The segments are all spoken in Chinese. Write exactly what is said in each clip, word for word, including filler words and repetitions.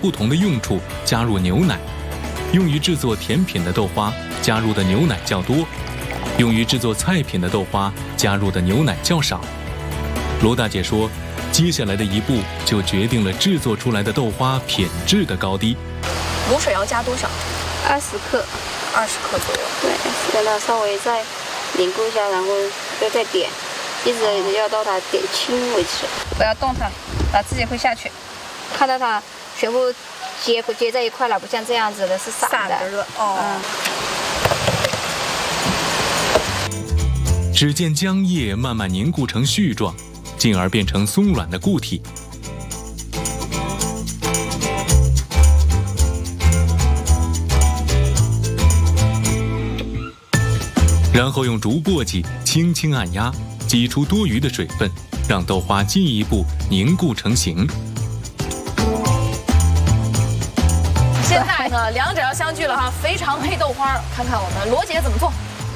不同的用处加入牛奶。用于制作甜品的豆花加入的牛奶较多，用于制作菜品的豆花加入的牛奶较少。罗大姐说，接下来的一步就决定了制作出来的豆花品质的高低。 卤水要加多少？ 二十克， 二十克左右。 对，让它稍微再凝固一下，然后再再点，一直要到它点轻为止。不要动它，它自己会下去。看到它全部接接在一块了，不像这样子的是散的。 散的哦。 嗯。 只见浆液慢慢凝固成絮状，进而变成松软的固体。然后用竹簸箕轻轻按压，挤出多余的水分，让豆花进一步凝固成型。 现在呢，两者要相聚了哈，肥肠配豆花，看看我们罗姐怎么做。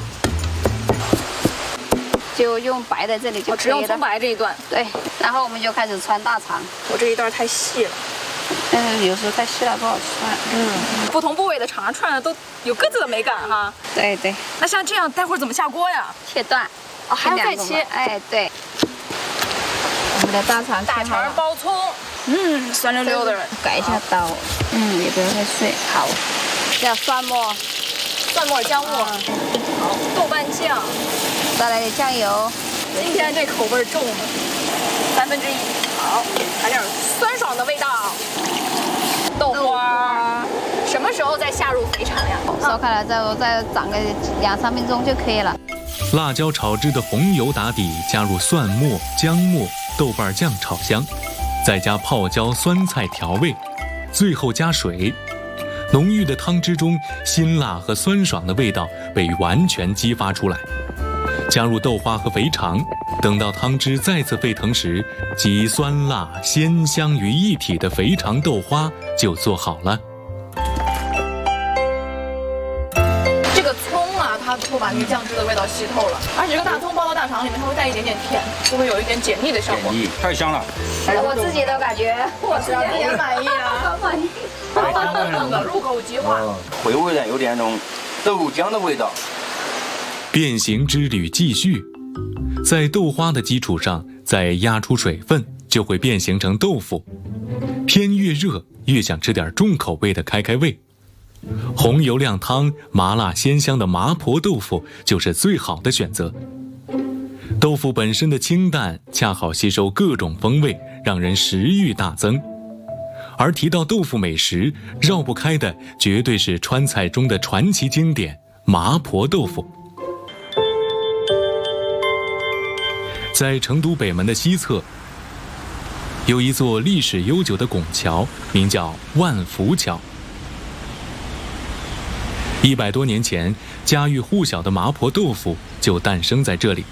就用白的这里就可以了， 只用葱白这一段。 对，然后我们就开始穿大肠。 我这一段太细了。 嗯，有时候太细了不好串。 嗯，不同部位的肠串的都有各自的美感哈。 对对。 那像这样，待会儿怎么下锅呀？ 切断。 哦，还要再切。 哎，对。我们的大肠大肠包葱，嗯，酸溜溜的。 改一下刀，嗯，也不要太碎。好。要蒜末， 蒜末、姜末。好，豆瓣酱。 再来点酱油。 今天这口味重，三分之一。好，来点酸爽的味道。豆花，什么时候再下入肥肠呀？ 烧开了之后再涨个两三分钟就可以了。 辣椒炒制的红油打底，加入蒜末、姜末、豆瓣酱炒香，再加泡椒、酸菜调味，最后加水。浓郁的汤汁中，辛辣和酸爽的味道被完全激发出来。加入豆花和肥肠，等到汤汁再次沸腾时，集酸辣鲜香于一体的肥肠豆花就做好了。 这个葱啊，它会把那个酱汁的味道吸透了，而且这个大葱包到大肠里面，它会带一点点甜，会不会有一点解腻的效果？ 解腻，太香了。 我自己都感觉， 我自己也满意啊， 满意。 太香了，入口即化， 回味呢有点那种豆浆的味道。 变形之旅继续，在豆花的基础上再压出水分，就会变形成豆腐。天越热，越想吃点重口味的开开胃。红油靓汤、麻辣鲜香的麻婆豆腐就是最好的选择。豆腐本身的清淡，恰好吸收各种风味，让人食欲大增。而提到豆腐美食，绕不开的绝对是川菜中的传奇经典麻婆豆腐。在成都北门的西侧，有一座历史悠久的拱桥，名叫万福桥。一百多年前，家喻户晓的麻婆豆腐就诞生在这里。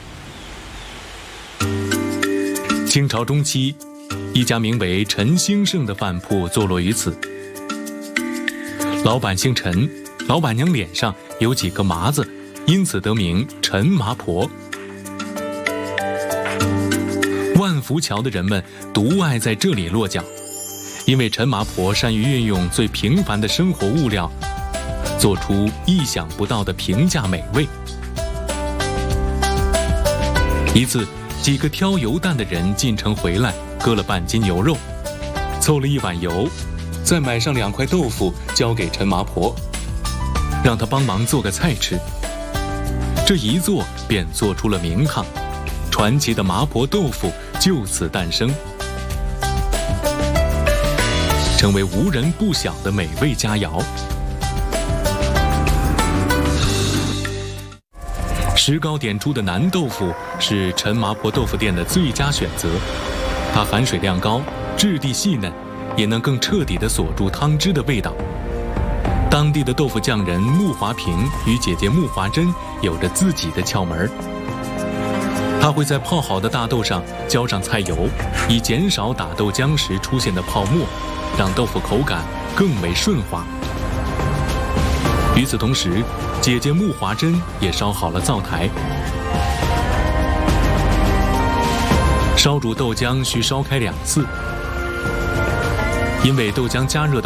清朝中期，一家名为陈兴盛的饭铺坐落于此。老板姓陈，老板娘脸上有几个麻子，因此得名陈麻婆。万福桥的人们独爱在这里落脚，因为陈麻婆善于运用最平凡的生活物料，做出意想不到的平价美味。一次，几个挑油担的人进城回来，割了半斤牛肉，凑了一碗油，再买上两块豆腐交给陈麻婆，让他帮忙做个菜吃。这一做便做出了名堂，传奇的麻婆豆腐就此诞生，成为无人不晓的美味佳肴。石膏点出的南豆腐是陈麻婆豆腐店的最佳选择，它含水量高，质地细嫩，也能更彻底地锁住汤汁的味道。当地的豆腐匠人穆华平与姐姐穆华珍有着自己的窍门，他会在泡好的大豆上浇上菜油，以减少打豆浆时出现的泡沫，让豆腐口感更为顺滑。与此同时，姐姐穆华珍也烧好了灶台。烧煮豆浆需烧开两次，因为豆浆加热的